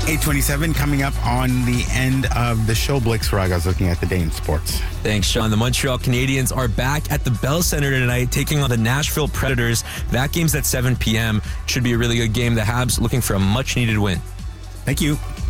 8:27 coming up on the end of the show. Blake Saraga looking at the day in sports. Thanks, Sean. The Montreal Canadiens are back at the Bell Center tonight, taking on the Nashville Predators. That game's at 7 p.m. Should be a really good game. The Habs looking for a much-needed win. Thank you.